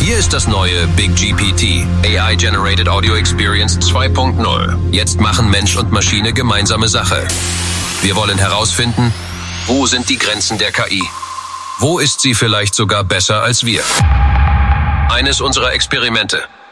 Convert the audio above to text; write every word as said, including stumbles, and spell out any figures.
Hier ist das neue Big G P T, A I-Generated Audio Experience zwei Punkt null. Jetzt machen Mensch und Maschine gemeinsame Sache. Wir wollen herausfinden, wo sind die Grenzen der K I? Wo ist sie vielleicht sogar besser als wir? Eines unserer Experimente.